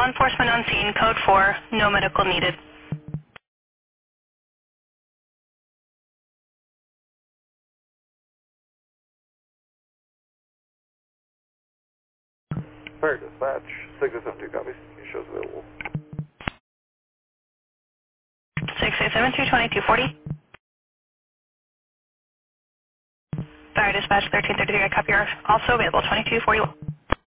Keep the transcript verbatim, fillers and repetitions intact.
enforcement on scene, code four, no medical needed. Fire dispatch, six eight seven two copies. He shows available. six eight seven two, two two four zero. Fire dispatch thirteen thirty-three, I copy, are also available, twenty-two forty-one.